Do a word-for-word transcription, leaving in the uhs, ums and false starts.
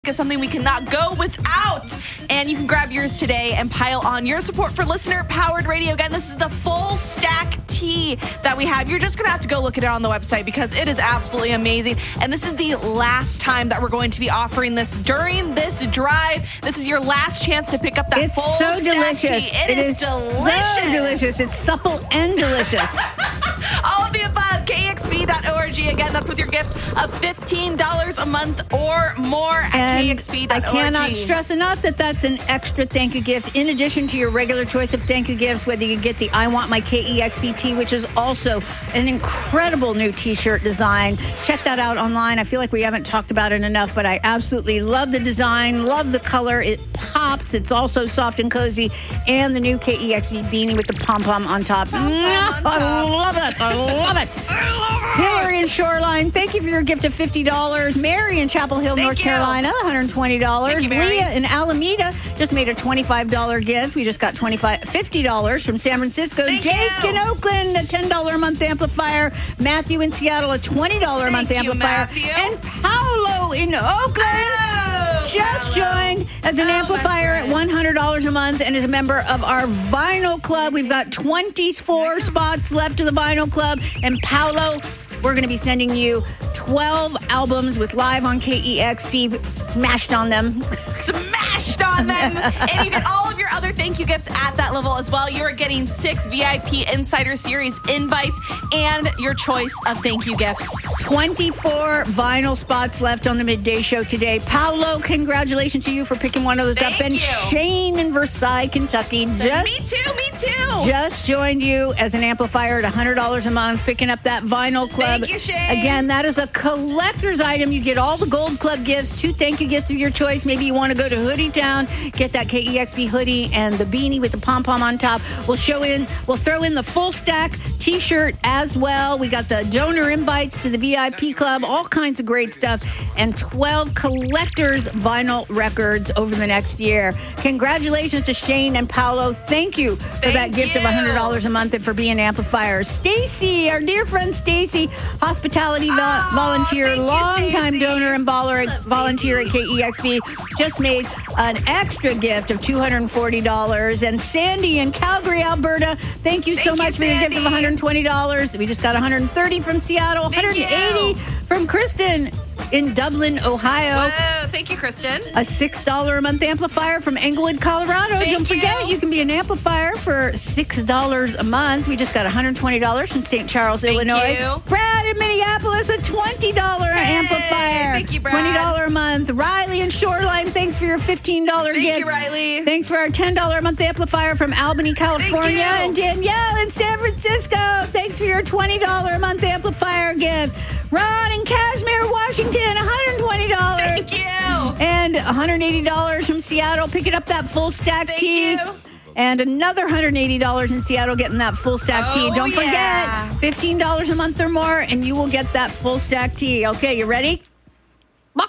is something we cannot go without. And you can grab yours today and pile on your support for listener-powered radio. Again, this is the full stack tee that we have. You're just going to have to go look at it on the website because it is absolutely amazing. And this is the last time that we're going to be offering this during this drive. This is your last chance to pick up that it's full so stack delicious. tee. It, it is, is delicious. so delicious. It's supple and delicious. All of the above, K X P dot org. Again, that's with your gift of fifteen dollars a month or more at And K X P dot org. I cannot stress enough that that's an extra thank you gift in addition to your regular choice of thank you gifts, whether you get the I Want My K E X P tee, which is also an incredible new t-shirt design. Check that out online. I feel like we haven't talked about it enough, but I absolutely love the design, love the color. It pops. It's also soft and cozy. And the new K E X P beanie with the pom-pom on top. Pom-pom on top. I love it. I love it. I love it. Hillary in Shoreline, thank you for your gift of fifty dollars. Mary in Chapel Hill, Thank North you. Carolina, one hundred twenty dollars. Thank you, Mary. Leah in Alameda just made a twenty-five dollars gift. We just got twenty-five, fifty dollars from San Francisco. Thank Jake you. in Oakland, a ten dollars a month amplifier. Matthew in Seattle, a twenty dollars a month Thank you, amplifier. Matthew. And Paolo in Oakland Oh, just Paolo. joined as an Oh, my amplifier at friend. one hundred dollars a month and is a member of our Vinyl Club. We've got twenty-four spots left of the Vinyl Club. And Paolo, we're going to be sending you twelve albums with Live on K E X P smashed on them. Smashed on them. And even all of your other thank you gifts at that level as well. You are getting six V I P Insider Series invites and your choice of thank you gifts. twenty-four vinyl spots left on the midday show today. Paolo, congratulations to you for picking one of those Thank up. And you. Shane in Versailles, Kentucky, So just me too, me too. Just joined you as an amplifier at one hundred dollars a month, picking up that Vinyl Club. Thank you, Shane. Again, that is a collector's item. You get all the Gold Club gifts, two thank you gifts of your choice. Maybe you want to go to Hoodie Town, get that K E X P hoodie and the beanie with the pom-pom on top. We'll show in, we'll throw in the full stack t-shirt as well. We got the donor invites to the V I P Club, all kinds of great stuff, and twelve collector's vinyl records over the next year. Congratulations to Shane and Paolo. Thank you for Thank that gift of you. one hundred dollars a month and for being amplifiers. Stacy, our dear friend Stacy, hospitality vo- Oh, volunteer, thank you, longtime Stacey. donor and baller, Love volunteer at Stacey. K E X P, just made an extra gift of two hundred forty dollars. And Sandy in Calgary, Alberta, thank you so Thank you, much for your gift of Sandy. one hundred twenty dollars. We just got one hundred thirty from Seattle, Thank one hundred eighty you. from Kristen in Dublin, Ohio. Whoa, thank you, Kristen. A six dollars a month amplifier from Englewood, Colorado. Thank Don't forget, you. you can be an amplifier for six dollars a month. We just got one hundred twenty dollars from Saint Charles, Thank Illinois. you. Brad in Minneapolis, a twenty dollars Hey, amplifier. thank you, Brad. twenty dollars a month. Riley in Shoreline, thanks for your fifteen dollars Thank gift. you, Riley. Thanks for our ten dollars a month amplifier from Albany, California. you. And Danielle in San Francisco, thanks for your twenty dollars a month amplifier gift. Ron in Cashmere, Washington, one hundred twenty dollars. Thank you. And one hundred eighty dollars from Seattle, picking up that full stack Thank tee. you. And another one hundred eighty dollars in Seattle getting that full stack Oh, tee. Don't yeah. forget, fifteen dollars a month or more, and you will get that full stack tee. Okay, you ready?